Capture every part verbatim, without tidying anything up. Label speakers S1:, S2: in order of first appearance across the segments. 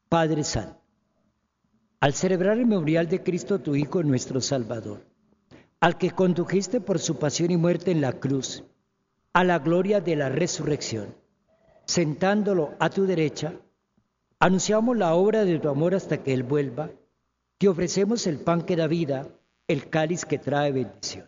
S1: Padre Santo, al celebrar el memorial de Cristo, tu Hijo, nuestro Salvador, al que condujiste por su pasión y muerte en la cruz, a la gloria de la resurrección, sentándolo a tu derecha, anunciamos la obra de tu amor hasta que Él vuelva. Te ofrecemos el pan que da vida, el cáliz que trae bendición.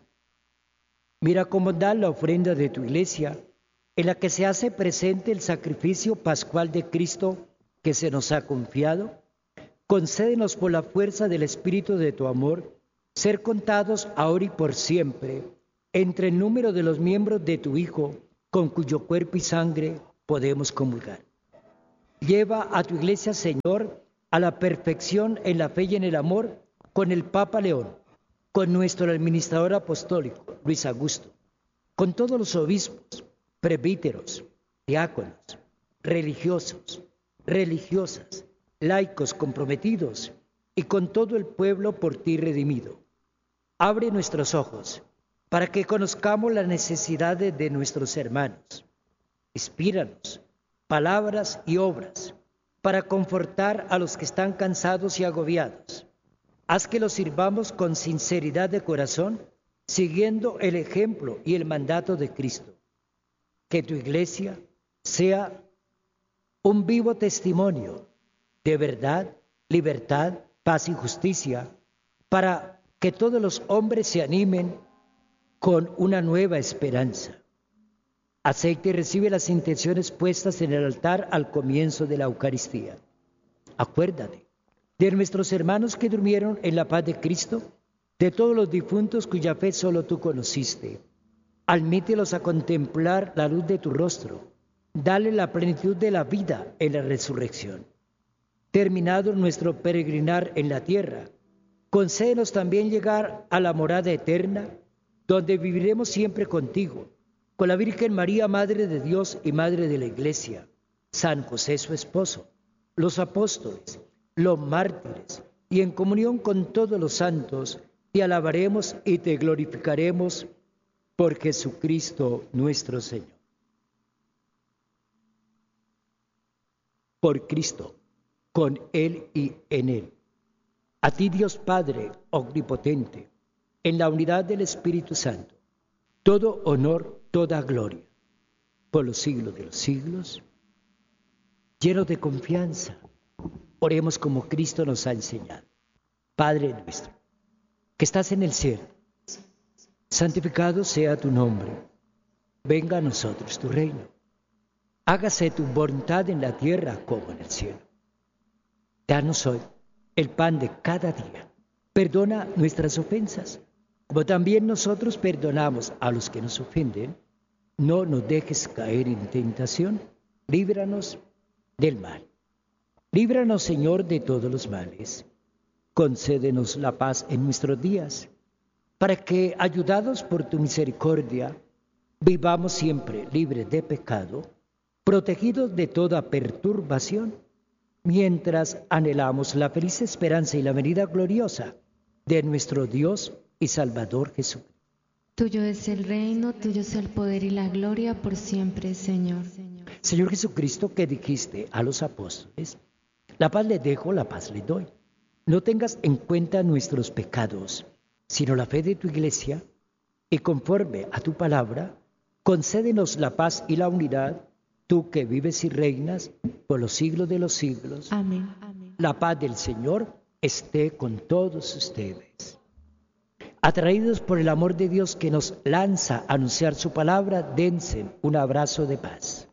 S1: Mira cómo da la ofrenda de tu iglesia, en la que se hace presente el sacrificio pascual de Cristo que se nos ha confiado. Concédenos por la fuerza del Espíritu de tu amor, ser contados ahora y por siempre entre el número de los miembros de tu Hijo, con cuyo cuerpo y sangre podemos comulgar. Lleva a tu iglesia, Señor, a la perfección en la fe y en el amor, con el Papa León, con nuestro administrador apostólico, Luis Augusto, con todos los obispos, presbíteros, diáconos, religiosos, religiosas, laicos comprometidos, y con todo el pueblo por ti redimido. Abre nuestros ojos para que conozcamos las necesidades de nuestros hermanos. Inspíranos palabras y obras para confortar a los que están cansados y agobiados. Haz que los sirvamos con sinceridad de corazón, siguiendo el ejemplo y el mandato de Cristo. Que tu iglesia sea un vivo testimonio de verdad, libertad, paz y justicia, para que todos los hombres se animen con una nueva esperanza. Acepta y recibe las intenciones puestas en el altar al comienzo de la Eucaristía. Acuérdate de nuestros hermanos que durmieron en la paz de Cristo, de todos los difuntos cuya fe solo tú conociste. Admítelos a contemplar la luz de tu rostro. Dale la plenitud de la vida en la resurrección. Terminado nuestro peregrinar en la tierra, concédenos también llegar a la morada eterna, donde viviremos siempre contigo, con la Virgen María, Madre de Dios y Madre de la Iglesia, San José su esposo, los apóstoles, los mártires, y en comunión con todos los santos, te alabaremos y te glorificaremos por Jesucristo nuestro Señor. Por Cristo, con Él y en Él. A ti, Dios Padre omnipotente, en la unidad del Espíritu Santo, todo honor, toda gloria, por los siglos de los siglos. Llenos de confianza, oremos como Cristo nos ha enseñado. Padre nuestro, que estás en el cielo, santificado sea tu nombre. Venga a nosotros tu reino. Hágase tu voluntad en la tierra como en el cielo. Danos hoy el pan de cada día. Perdona nuestras ofensas, como también nosotros perdonamos a los que nos ofenden. No nos dejes caer en tentación. Líbranos del mal. Líbranos, Señor, de todos los males. Concédenos la paz en nuestros días, para que, ayudados por tu misericordia, vivamos siempre libres de pecado, protegidos de toda perturbación, mientras anhelamos la feliz esperanza y la venida gloriosa de nuestro Dios y Salvador Jesucristo.
S2: Tuyo es el reino, tuyo es el poder y la gloria por siempre, Señor.
S1: Señor Jesucristo, que dijiste a los apóstoles, la paz les dejo, la paz les doy. No tengas en cuenta nuestros pecados, sino la fe de tu iglesia, y conforme a tu palabra, concédenos la paz y la unidad, tú que vives y reinas por los siglos de los siglos.
S2: Amén.
S1: La paz del Señor esté con todos ustedes. Atraídos por el amor de Dios que nos lanza a anunciar su palabra, dense un abrazo de paz.